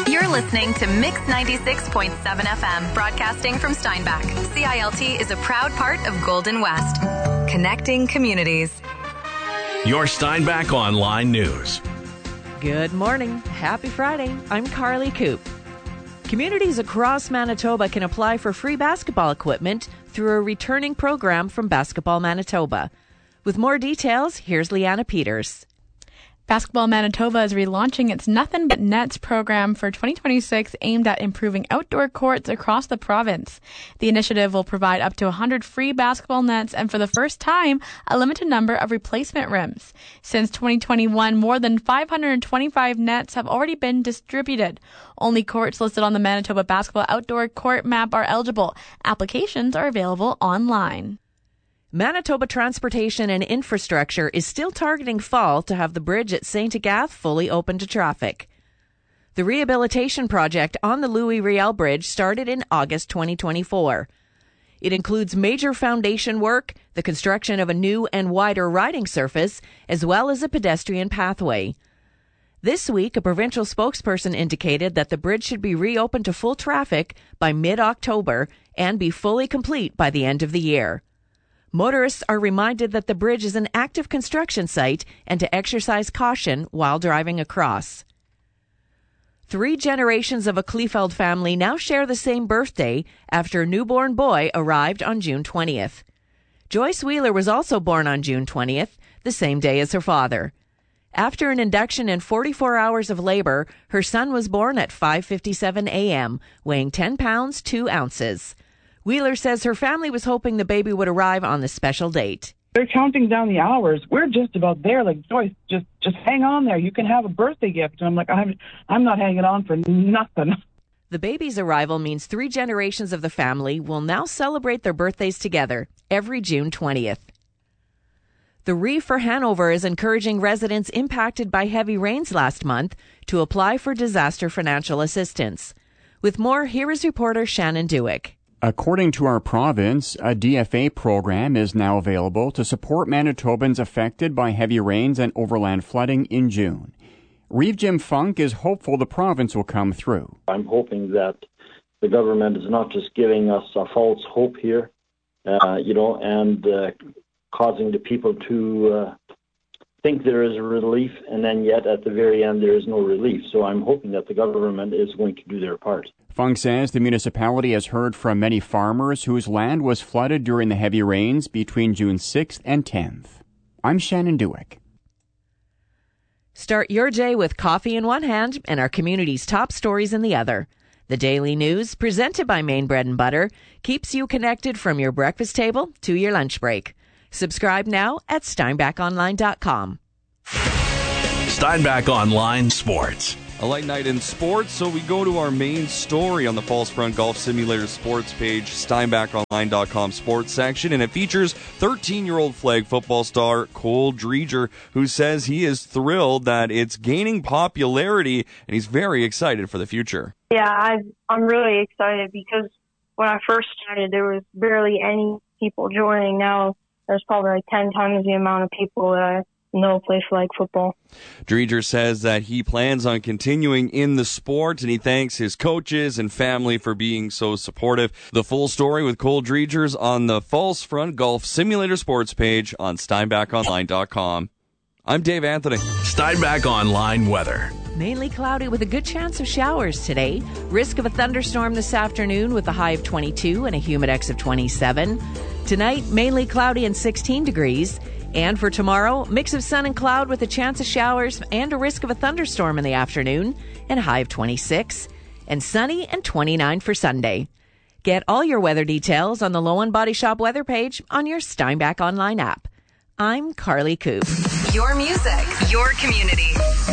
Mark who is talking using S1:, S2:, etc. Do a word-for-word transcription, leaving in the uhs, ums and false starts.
S1: You're listening to Mix ninety-six point seven F M, broadcasting from Steinbach. C I L T is a proud part of Golden West, connecting communities.
S2: Your Steinbach Online News.
S3: Good morning. Happy Friday. I'm Carly Coop. Communities across Manitoba can apply for free basketball equipment through a returning program from Basketball Manitoba. With more details, here's Leanna Peters.
S4: Basketball Manitoba is relaunching its Nothing But Nets program for twenty twenty-six, aimed at improving outdoor courts across the province. The initiative will provide up to one hundred free basketball nets and, for the first time, a limited number of replacement rims. Since twenty twenty-one, more than five hundred twenty-five nets have already been distributed. Only courts listed on the Manitoba Basketball Outdoor Court Map are eligible. Applications are available online.
S3: Manitoba Transportation and Infrastructure is still targeting fall to have the bridge at Saint Agathe fully open to traffic. The rehabilitation project on the Louis Riel Bridge started in August twenty twenty-four. It includes major foundation work, the construction of a new and wider riding surface, as well as a pedestrian pathway. This week, a provincial spokesperson indicated that the bridge should be reopened to full traffic by mid-October and be fully complete by the end of the year. Motorists are reminded that the bridge is an active construction site and to exercise caution while driving across. Three generations of a Kleefeld family now share the same birthday after a newborn boy arrived on June twentieth. Joyce Wheeler was also born on June twentieth, the same day as her father. After an induction and forty-four hours of labor, her son was born at five fifty-seven a.m., weighing ten pounds, two ounces. Wheeler says her family was hoping the baby would arrive on the special date.
S5: They're counting down the hours. We're just about there. Like, Joyce, just just hang on there. You can have a birthday gift. And I'm like, I'm, I'm not hanging on for nothing.
S3: The baby's arrival means three generations of the family will now celebrate their birthdays together every June twentieth. The Reef for Hanover is encouraging residents impacted by heavy rains last month to apply for disaster financial assistance. With more, here is reporter Shannon Dewick.
S6: According to our province, a D F A program is now available to support Manitobans affected by heavy rains and overland flooding in June. Reeve Jim Funk is hopeful the province will come through.
S7: I'm hoping that the government is not just giving us a false hope here, uh, you know, and uh, causing the people to uh, think there is a relief, and then yet at the very end there is no relief. So I'm hoping that the government is going to do their part.
S6: Funk says the municipality has heard from many farmers whose land was flooded during the heavy rains between June sixth and tenth. I'm Shannon Dewick.
S3: Start your day with coffee in one hand and our community's top stories in the other. The Daily News, presented by Maine Bread and Butter, keeps you connected from your breakfast table to your lunch break. Subscribe now at steinbach online dot com.
S2: Steinbach Online Sports.
S8: A light night in sports, so we go to our main story on the Falls Front Golf Simulator sports page, steinbach online dot com sports section, and it features thirteen-year-old flag football star Cole Dreger, who says he is thrilled that it's gaining popularity, and he's very excited for the future.
S9: Yeah, I, I'm really excited because when I first started, there was barely any people joining. Now there's probably like ten times the amount of people that I know play flag football.
S8: Dreger says that he plans on continuing in the sport, and he thanks his coaches and family for being so supportive. The full story with Cole Dreger's on the Falls Front Golf Simulator sports page on steinbach online dot com. I'm Dave Anthony.
S2: Steinbach Online weather.
S3: Mainly cloudy with a good chance of showers today. Risk of a thunderstorm this afternoon with a high of twenty-two and a humidex of twenty-seven. Tonight, mainly cloudy and sixteen degrees. And for tomorrow, mix of sun and cloud with a chance of showers and a risk of a thunderstorm in the afternoon and a high of twenty-six. And sunny and twenty-nine for Sunday. Get all your weather details on the Lowen Body Shop weather page on your Steinbach Online app. I'm Carly Coop.
S1: Your music, your community.